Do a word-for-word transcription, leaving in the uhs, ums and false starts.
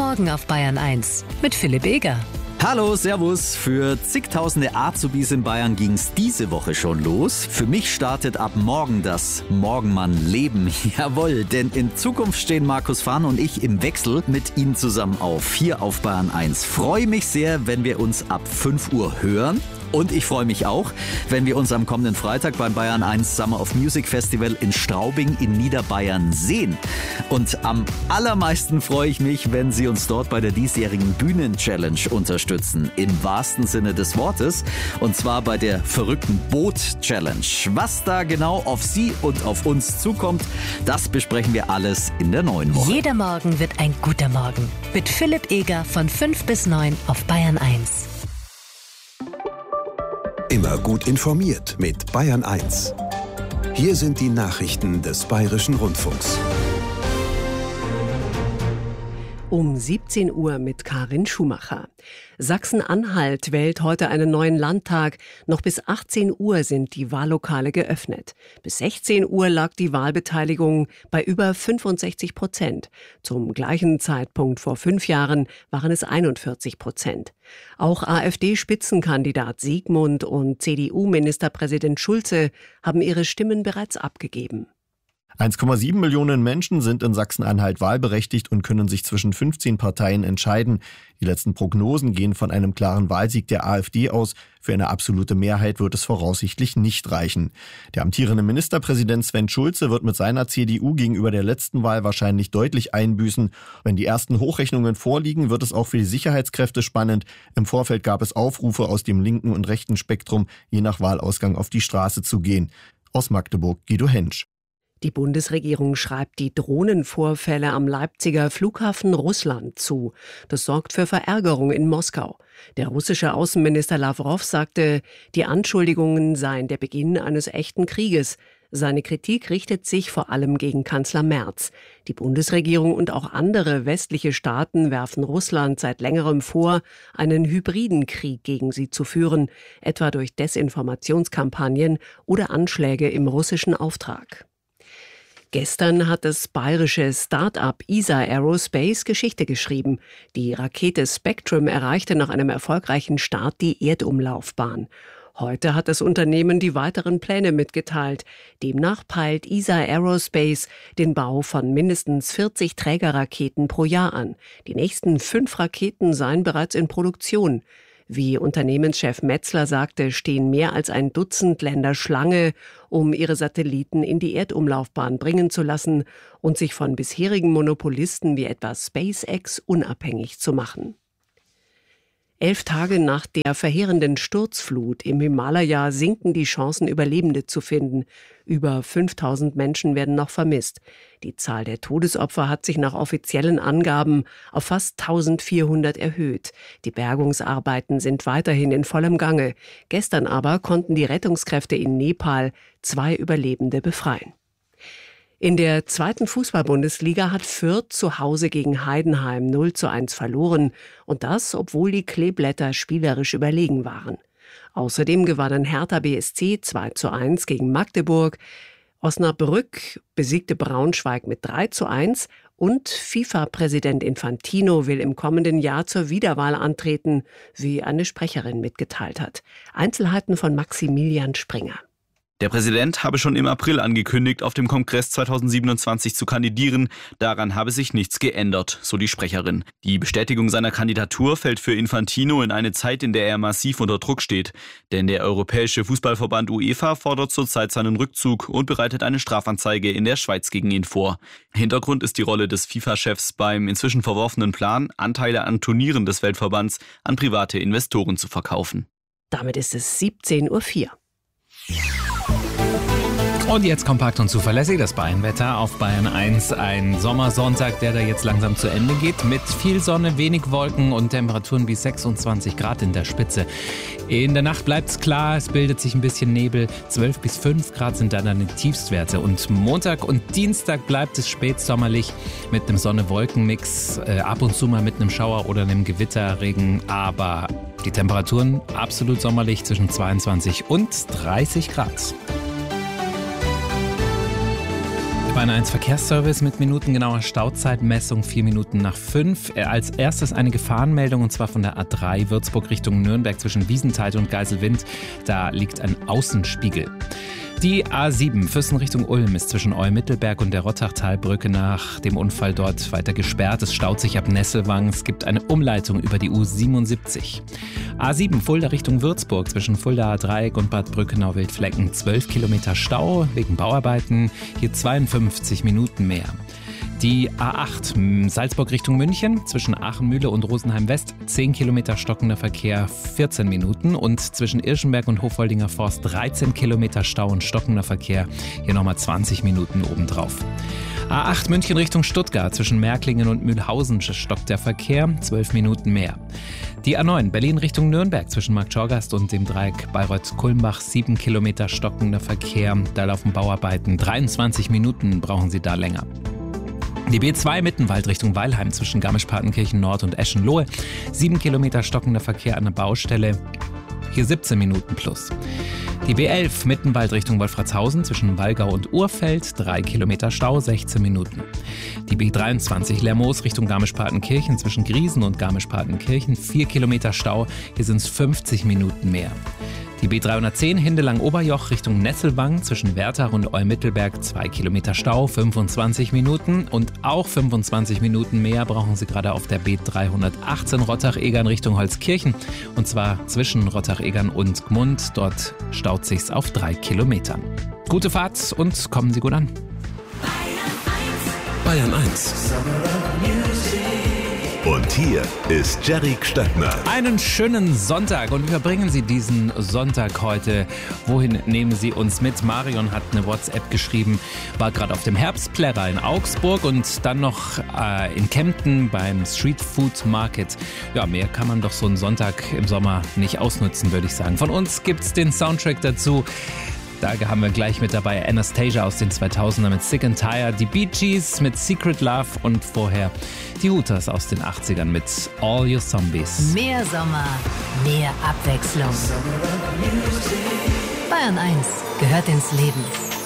Morgen auf Bayern eins mit Philipp Eger. Hallo, servus. Für zigtausende Azubis in Bayern ging's diese Woche schon los. Für mich startet ab morgen das Morgenmann-Leben. Jawohl, denn in Zukunft stehen Markus Fahn und ich im Wechsel mit Ihnen zusammen auf, hier auf Bayern eins. Freue mich sehr, wenn wir uns ab fünf Uhr hören. Und ich freue mich auch, wenn wir uns am kommenden Freitag beim Bayern eins Summer of Music Festival in Straubing in Niederbayern sehen. Und am allermeisten freue ich mich, wenn Sie uns dort bei der diesjährigen Bühnen-Challenge unterstützen. Im wahrsten Sinne des Wortes. Und zwar bei der verrückten Boot-Challenge. Was da genau auf Sie und auf uns zukommt, das besprechen wir alles in der neuen Woche. Jeder Morgen wird ein guter Morgen. Mit Philipp Eger von fünf bis neun auf Bayern eins. Immer gut informiert mit Bayern eins. Hier sind die Nachrichten des Bayerischen Rundfunks. Um siebzehn Uhr mit Karin Schumacher. Sachsen-Anhalt wählt heute einen neuen Landtag. Noch bis achtzehn Uhr sind die Wahllokale geöffnet. Bis sechzehn Uhr lag die Wahlbeteiligung bei über fünfundsechzig Prozent. Zum gleichen Zeitpunkt vor fünf Jahren waren es einundvierzig Prozent. Auch AfD-Spitzenkandidat Siegmund und C D U-Ministerpräsident Schulze haben ihre Stimmen bereits abgegeben. eins Komma sieben Millionen Menschen sind in Sachsen-Anhalt wahlberechtigt und können sich zwischen fünfzehn Parteien entscheiden. Die letzten Prognosen gehen von einem klaren Wahlsieg der AfD aus. Für eine absolute Mehrheit wird es voraussichtlich nicht reichen. Der amtierende Ministerpräsident Sven Schulze wird mit seiner C D U gegenüber der letzten Wahl wahrscheinlich deutlich einbüßen. Wenn die ersten Hochrechnungen vorliegen, wird es auch für die Sicherheitskräfte spannend. Im Vorfeld gab es Aufrufe aus dem linken und rechten Spektrum, je nach Wahlausgang auf die Straße zu gehen. Aus Magdeburg Guido Hensch. Die Bundesregierung schreibt die Drohnenvorfälle am Leipziger Flughafen Russland zu. Das sorgt für Verärgerung in Moskau. Der russische Außenminister Lawrow sagte, die Anschuldigungen seien der Beginn eines echten Krieges. Seine Kritik richtet sich vor allem gegen Kanzler Merz. Die Bundesregierung und auch andere westliche Staaten werfen Russland seit längerem vor, einen hybriden Krieg gegen sie zu führen, etwa durch Desinformationskampagnen oder Anschläge im russischen Auftrag. Gestern hat das bayerische Start-up E S A Aerospace Geschichte geschrieben. Die Rakete Spectrum erreichte nach einem erfolgreichen Start die Erdumlaufbahn. Heute hat das Unternehmen die weiteren Pläne mitgeteilt. Demnach peilt E S A Aerospace den Bau von mindestens vierzig Trägerraketen pro Jahr an. Die nächsten fünf Raketen seien bereits in Produktion. Wie Unternehmenschef Metzler sagte, stehen mehr als ein Dutzend Länder Schlange, um ihre Satelliten in die Erdumlaufbahn bringen zu lassen und sich von bisherigen Monopolisten wie etwa SpaceX unabhängig zu machen. Elf Tage nach der verheerenden Sturzflut im Himalaya sinken die Chancen, Überlebende zu finden. Über fünftausend Menschen werden noch vermisst. Die Zahl der Todesopfer hat sich nach offiziellen Angaben auf fast eintausendvierhundert erhöht. Die Bergungsarbeiten sind weiterhin in vollem Gange. Gestern aber konnten die Rettungskräfte in Nepal zwei Überlebende befreien. In der zweiten Fußball-Bundesliga hat Fürth zu Hause gegen Heidenheim null zu eins verloren. Und das, obwohl die Kleeblätter spielerisch überlegen waren. Außerdem gewannen Hertha B S C zwei zu eins gegen Magdeburg. Osnabrück besiegte Braunschweig mit drei zu eins. Und FIFA-Präsident Infantino will im kommenden Jahr zur Wiederwahl antreten, wie eine Sprecherin mitgeteilt hat. Einzelheiten von Maximilian Springer. Der Präsident habe schon im April angekündigt, auf dem Kongress zweitausendsiebenundzwanzig zu kandidieren. Daran habe sich nichts geändert, so die Sprecherin. Die Bestätigung seiner Kandidatur fällt für Infantino in eine Zeit, in der er massiv unter Druck steht. Denn der Europäische Fußballverband UEFA fordert zurzeit seinen Rückzug und bereitet eine Strafanzeige in der Schweiz gegen ihn vor. Hintergrund ist die Rolle des FIFA-Chefs beim inzwischen verworfenen Plan, Anteile an Turnieren des Weltverbands an private Investoren zu verkaufen. Damit ist es siebzehn Uhr vier. Und jetzt kompakt und zuverlässig das Bayern-Wetter auf Bayern eins. Ein Sommersonntag, der da jetzt langsam zu Ende geht. Mit viel Sonne, wenig Wolken und Temperaturen bis sechsundzwanzig Grad in der Spitze. In der Nacht bleibt es klar, es bildet sich ein bisschen Nebel. zwölf bis fünf Grad sind dann die Tiefstwerte. Und Montag und Dienstag bleibt es spätsommerlich mit einem Sonne-Wolken-Mix. Äh, ab und zu mal mit einem Schauer oder einem Gewitterregen. Aber die Temperaturen absolut sommerlich zwischen zweiundzwanzig und dreißig Grad. Bayern eins Verkehrsservice mit minutengenauer Stauzeitmessung, vier Minuten nach fünf. Als erstes eine Gefahrenmeldung, und zwar von der A drei Würzburg Richtung Nürnberg zwischen Wiesenthal und Geiselwind. Da liegt ein Außenspiegel. Die A sieben Füssen Richtung Ulm ist zwischen Eumittelberg und der Rottachtalbrücke nach dem Unfall dort weiter gesperrt. Es staut sich ab Nesselwang. Es gibt eine Umleitung über die U siebenundsiebzig. A sieben Fulda Richtung Würzburg zwischen Fulda A drei und Bad Brückenau-Wildflecken. zwölf Kilometer Stau wegen Bauarbeiten. Hier zweiundfünfzig Minuten mehr. Die A acht Salzburg Richtung München zwischen Aachenmühle und Rosenheim West, zehn Kilometer stockender Verkehr, vierzehn Minuten. Und zwischen Irschenberg und Hofholdinger Forst dreizehn Kilometer Stau und stockender Verkehr, hier nochmal zwanzig Minuten obendrauf. A acht München Richtung Stuttgart zwischen Märklingen und Mühlhausen stockt der Verkehr, zwölf Minuten mehr. Die A neun Berlin Richtung Nürnberg zwischen Marktschorgast und dem Dreieck Bayreuth-Kulmbach, sieben Kilometer stockender Verkehr, da laufen Bauarbeiten, dreiundzwanzig Minuten brauchen Sie da länger. Die B zwei Mittenwald Richtung Weilheim zwischen Garmisch-Partenkirchen Nord und Eschenlohe. sieben Kilometer stockender Verkehr an der Baustelle. Hier siebzehn Minuten plus. Die B elf Mittenwald Richtung Wolfratshausen zwischen Wallgau und Urfeld. drei Kilometer Stau, sechzehn Minuten. Die B dreiundzwanzig Lermoos Richtung Garmisch-Partenkirchen zwischen Griesen und Garmisch-Partenkirchen. vier Kilometer Stau, hier sind es fünfzig Minuten mehr. Die B dreihundertzehn Hindelang-Oberjoch Richtung Nesselwang zwischen Wertach und Eumittelberg, zwei Kilometer Stau, fünfundzwanzig Minuten. Und auch fünfundzwanzig Minuten mehr brauchen Sie gerade auf der B dreihundertachtzehn Rottach-Egern Richtung Holzkirchen. Und zwar zwischen Rottach-Egern und Gmund. Dort staut sich's auf drei Kilometern. Gute Fahrt und kommen Sie gut an. Bayern eins. Und hier ist Jerry Stöckner. Einen schönen Sonntag, und wie verbringen Sie diesen Sonntag heute? Wohin nehmen Sie uns mit? Marion hat eine WhatsApp geschrieben, war gerade auf dem Herbstplärrer in Augsburg und dann noch äh, in Kempten beim Street Food Market. Ja, mehr kann man doch so einen Sonntag im Sommer nicht ausnutzen, würde ich sagen. Von uns gibt's den Soundtrack dazu. Da haben wir gleich mit dabei Anastasia aus den zweitausender mit Sick and Tired, die Bee Gees mit Secret Love und vorher die Hooters aus den achtzigern mit All Your Zombies. Mehr Sommer, mehr Abwechslung. Bayern eins gehört ins Leben.